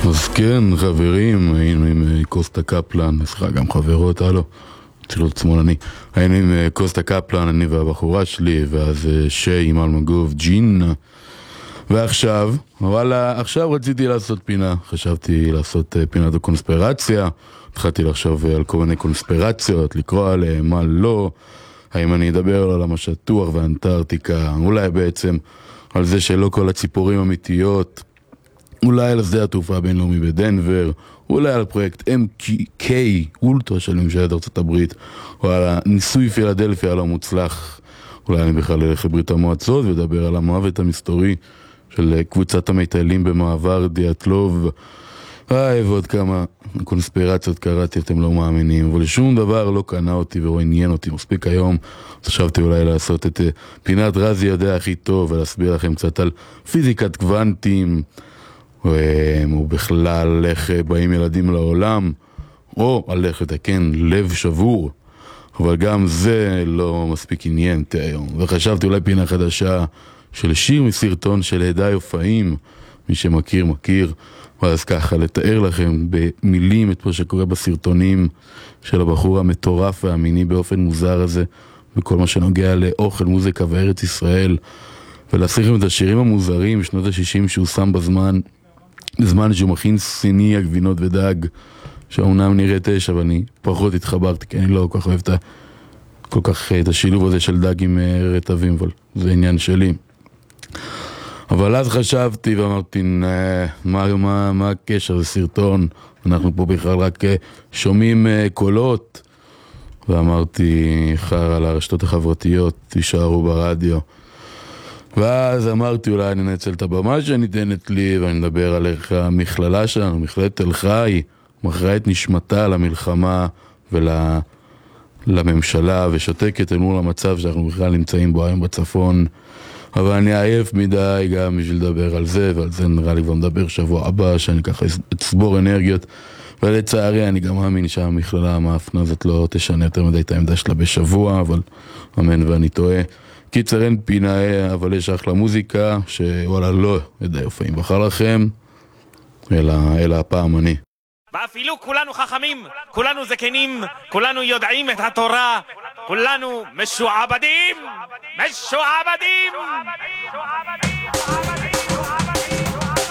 אז כן, חברים, היינו עם קוסטה קפלן, סליחה, גם חברות, הלו, צילות שמאלני. היינו עם קוסטה קפלן, אני והבחורה שלי, ואז שי עם אלמגוב, ג'ין. ועכשיו, וואלה, עכשיו רציתי לעשות פינה, חשבתי לעשות פינת הקונספירציה, התחלתי לחשוב על כל מיני קונספירציות, לקרוא עליהם, מה לא, האם אני אדבר על עולם השטוח ואנטארקטיקה, אולי בעצם על זה שלא כל הציפורים אמיתיות, אולי על שדה התעופה הבינלאומי בדנבר, אולי על הפרויקט MK, אולטרה של ממשלת ארצות הברית, או על הניסוי פילדלפיה הלא מוצלח, אולי אני בכלל אלך לברית המועצות ודבר על המוות המסתורי של קבוצת המטיילים במעבר דיאטלוב, ועוד כמה קונספירציות קראתי, אתם לא מאמינים, אבל שום דבר לא קנה אותי ולא עניין אותי מספיק היום. אז חשבתי אולי לעשות את פינת רזי יודע הכי טוב ולהסביר לכם קצת על פיזיקת קוונטים, או בכלל איך באים ילדים לעולם, או על איך לתקן לב שבור, אבל גם זה לא מספיק עניין אותי היום. וחשבתי אולי פינה חדשה של שיר מסרטון של הדי הופעים, מי שמכיר מכיר, ואז ככה לתאר לכם במילים את מה שקורה בסרטונים של הבחור המטורף והמיני באופן מוזר הזה, בכל מה שנוגע לאוכל, מוזיקה וארץ ישראל, ולהסריך לכם את השירים המוזרים שנות ה-60 שהוא שם בזמן שהוא מכין סיני גבינות ודג, שאומנם נראה 9, אבל אני פחות התחברתי, כי אני לא כל כך אוהב כל כך את השילוב הזה של דג עם רטבים, אבל זה עניין שלי. אבל אז חשבתי ואמרתי, מה הקשר? זה סרטון, אנחנו פה בכלל רק שומעים קולות, ואמרתי, חר על הרשתות החברתיות, תישארו ברדיו. ואז אמרתי, אולי אני נצל את הבמה שניתנת לי, ואני מדבר על איך המכללה שלנו, מכללת תל חי, מכרה את נשמתה למלחמה ולממשלה, ושותקת אל מול המצב שאנחנו בכלל נמצאים בו היום בצפון. אבל אני עייף מדי גם בשביל לדבר על זה, ועל זה נראה לי כבר מדבר שבוע הבא, שאני ככה אצבור אנרגיות, ולצערי אני גם מאמין שהמכללה המאפנה הזאת לא תשנה יותר מדי את העמדה שלה בשבוע, אבל אמן ואני טועה. קיצר אין פינה, אבל יש אחלה מוזיקה, שוואלה לא יודע הופעים בחר לכם, אלא הפעם אני. ואפילו כולנו חכמים, כולנו זקנים, כולנו יודעים את התורה, כולנו משועבדים, משועבדים.